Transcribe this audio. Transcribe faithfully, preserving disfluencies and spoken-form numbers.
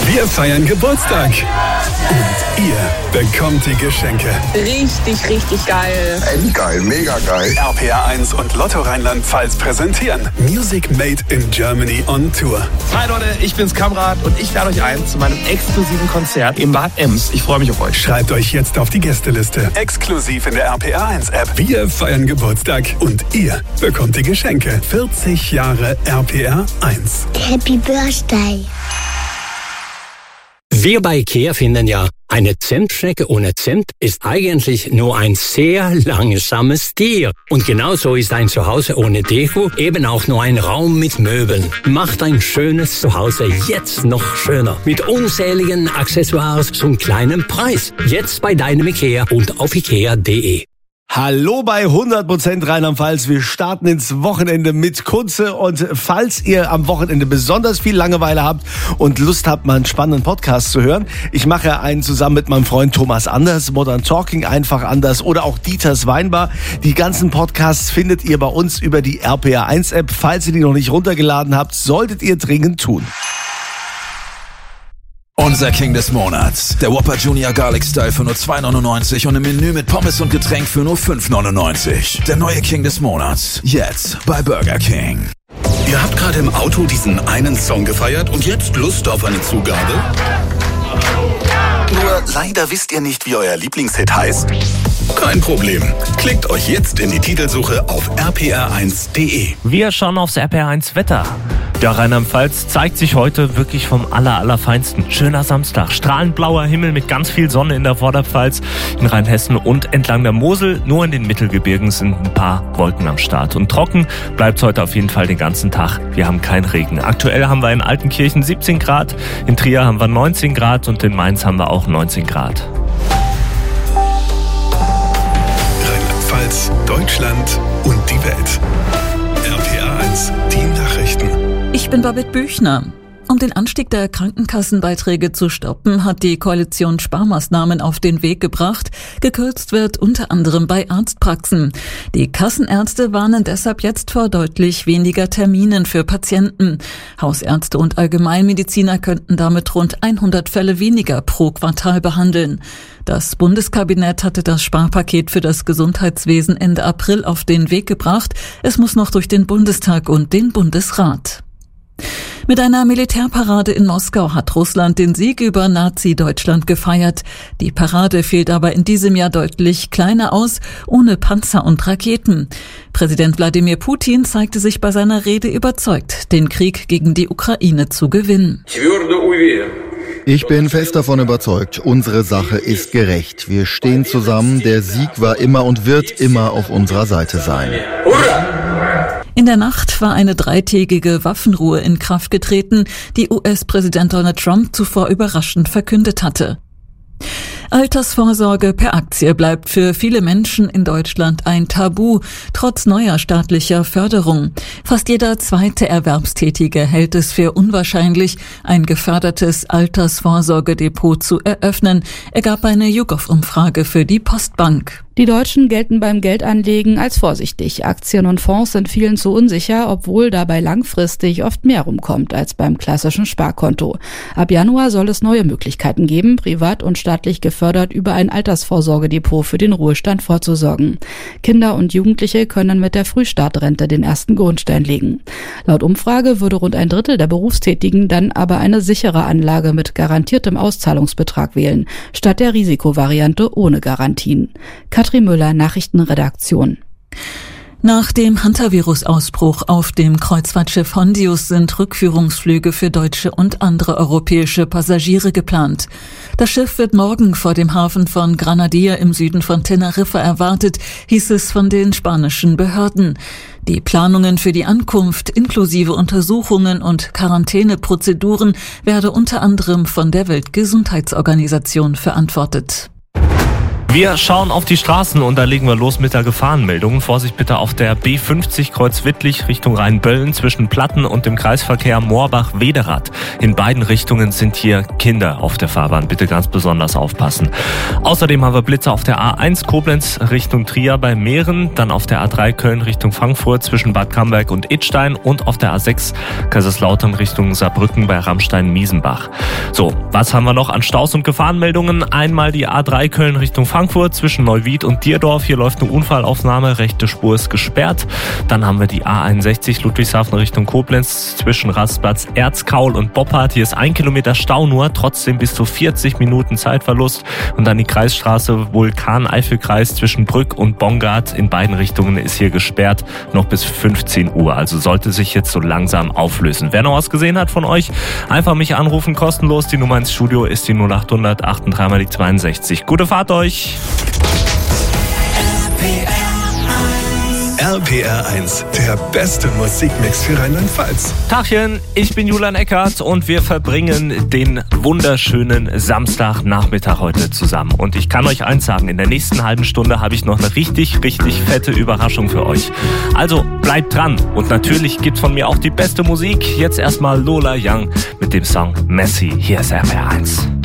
Wir feiern Geburtstag. Und ihr bekommt die Geschenke. Richtig, richtig geil. Endgeil, mega geil. R P R eins und Lotto Rheinland-Pfalz präsentieren Music Made in Germany on Tour. Hi Leute, ich bin's Kamrat und ich lade euch ein zu meinem exklusiven Konzert im Bad Ems. Ich freue mich auf euch. Schreibt euch jetzt auf die Gästeliste. Exklusiv in der R P R eins App. Wir feiern Geburtstag und ihr bekommt die Geschenke. vierzig Jahre R P R eins. Happy Birthday. Wir bei IKEA finden ja, eine Zimtschnecke ohne Zimt ist eigentlich nur ein sehr langsames Tier. Und genauso ist ein Zuhause ohne Deko eben auch nur ein Raum mit Möbeln. Macht ein schönes Zuhause jetzt noch schöner. Mit unzähligen Accessoires zum kleinen Preis. Jetzt bei deinem IKEA und auf ikea punkt de. Hallo bei hundert Prozent Rheinland-Pfalz. Wir starten ins Wochenende mit Kunze. Und falls ihr am Wochenende besonders viel Langeweile habt und Lust habt, mal einen spannenden Podcast zu hören, ich mache einen zusammen mit meinem Freund Thomas Anders, Modern Talking, einfach anders, oder auch Dieters Weinbar. Die ganzen Podcasts findet ihr bei uns über die R P R eins App. Falls ihr die noch nicht runtergeladen habt, solltet ihr dringend tun. Unser King des Monats. Der Whopper Junior Garlic Style für nur zwei neunundneunzig und im Menü mit Pommes und Getränk für nur fünf neunundneunzig. Der neue King des Monats. Jetzt bei Burger King. Ihr habt gerade im Auto diesen einen Song gefeiert und jetzt Lust auf eine Zugabe? Nur leider wisst ihr nicht, wie euer Lieblingshit heißt? Kein Problem. Klickt euch jetzt in die Titelsuche auf r p r eins punkt de. Wir schauen aufs R P R eins Wetter. Ja, Rheinland-Pfalz zeigt sich heute wirklich vom aller, allerfeinsten. Schöner Samstag, strahlend blauer Himmel mit ganz viel Sonne in der Vorderpfalz, in Rheinhessen und entlang der Mosel. Nur in den Mittelgebirgen sind ein paar Wolken am Start. Und trocken bleibt es heute auf jeden Fall den ganzen Tag. Wir haben keinen Regen. Aktuell haben wir in Altenkirchen siebzehn Grad, in Trier haben wir neunzehn Grad und in Mainz haben wir auch neunzehn Grad. Rheinland-Pfalz, Deutschland und die Welt. R P R eins, die Nachrichten. Ich bin Babette Büchner. Um den Anstieg der Krankenkassenbeiträge zu stoppen, hat die Koalition Sparmaßnahmen auf den Weg gebracht. Gekürzt wird unter anderem bei Arztpraxen. Die Kassenärzte warnen deshalb jetzt vor deutlich weniger Terminen für Patienten. Hausärzte und Allgemeinmediziner könnten damit rund hundert Fälle weniger pro Quartal behandeln. Das Bundeskabinett hatte das Sparpaket für das Gesundheitswesen Ende April auf den Weg gebracht. Es muss noch durch den Bundestag und den Bundesrat. Mit einer Militärparade in Moskau hat Russland den Sieg über Nazi-Deutschland gefeiert. Die Parade fiel aber in diesem Jahr deutlich kleiner aus, ohne Panzer und Raketen. Präsident Wladimir Putin zeigte sich bei seiner Rede überzeugt, den Krieg gegen die Ukraine zu gewinnen. Ich bin fest davon überzeugt, unsere Sache ist gerecht. Wir stehen zusammen, der Sieg war immer und wird immer auf unserer Seite sein. In der Nacht war eine dreitägige Waffenruhe in Kraft getreten, die U S-Präsident Donald Trump zuvor überraschend verkündet hatte. Altersvorsorge per Aktie bleibt für viele Menschen in Deutschland ein Tabu, trotz neuer staatlicher Förderung. Fast jeder zweite Erwerbstätige hält es für unwahrscheinlich, ein gefördertes Altersvorsorgedepot zu eröffnen, ergab eine YouGov-Umfrage für die Postbank. Die Deutschen gelten beim Geldanlegen als vorsichtig. Aktien und Fonds sind vielen zu unsicher, obwohl dabei langfristig oft mehr rumkommt als beim klassischen Sparkonto. Ab Januar soll es neue Möglichkeiten geben, privat und staatlich gefördert über ein Altersvorsorgedepot für den Ruhestand vorzusorgen. Kinder und Jugendliche können mit der Frühstartrente den ersten Grundstein legen. Laut Umfrage würde rund ein Drittel der Berufstätigen dann aber eine sichere Anlage mit garantiertem Auszahlungsbetrag wählen, statt der Risikovariante ohne Garantien. Katrin Müller, Nachrichtenredaktion. Nach dem Hantavirus-Ausbruch auf dem Kreuzfahrtschiff Hondius sind Rückführungsflüge für deutsche und andere europäische Passagiere geplant. Das Schiff wird morgen vor dem Hafen von Granadilla im Süden von Teneriffa erwartet, hieß es von den spanischen Behörden. Die Planungen für die Ankunft inklusive Untersuchungen und Quarantäneprozeduren werde unter anderem von der Weltgesundheitsorganisation verantwortet. Wir schauen auf die Straßen und da legen wir los mit der Gefahrenmeldung. Vorsicht bitte auf der B fünfzig Kreuz Wittlich Richtung Rheinböllen zwischen Platten und dem Kreisverkehr Moorbach-Wederath. In beiden Richtungen sind hier Kinder auf der Fahrbahn. Bitte ganz besonders aufpassen. Außerdem haben wir Blitze auf der A eins Koblenz Richtung Trier bei Meeren, dann auf der A drei Köln Richtung Frankfurt zwischen Bad Camberg und Idstein und auf der A sechs Kaiserslautern Richtung Saarbrücken bei Rammstein-Miesenbach. So, was haben wir noch an Staus und Gefahrenmeldungen? Einmal die A drei Köln Richtung Frankfurt zwischen Neuwied und Dierdorf. Hier läuft eine Unfallaufnahme, rechte Spur ist gesperrt. Dann haben wir die A einundsechzig Ludwigshafen Richtung Koblenz zwischen Rastplatz Erzkaul und Boppard. Hier ist ein Kilometer Stau nur, trotzdem bis zu vierzig Minuten Zeitverlust. Und dann die Kreisstraße Vulkan-Eifelkreis zwischen Brück und Bongard. In beiden Richtungen ist hier gesperrt, noch bis fünfzehn Uhr. Also sollte sich jetzt so langsam auflösen. Wer noch was gesehen hat von euch, einfach mich anrufen, kostenlos. Die Nummer ins Studio ist die null achthundert achtunddreißig mal die zweiundsechzig. Gute Fahrt euch! R P R eins, der beste Musikmix für Rheinland-Pfalz. Tachchen, ich bin Julian Eckert und wir verbringen den wunderschönen Samstagnachmittag heute zusammen. Und ich kann euch eins sagen, in der nächsten halben Stunde habe ich noch eine richtig, richtig fette Überraschung für euch. Also bleibt dran und natürlich gibt's von mir auch die beste Musik. Jetzt erstmal Lola Young mit dem Song Messi. Hier ist R P R eins.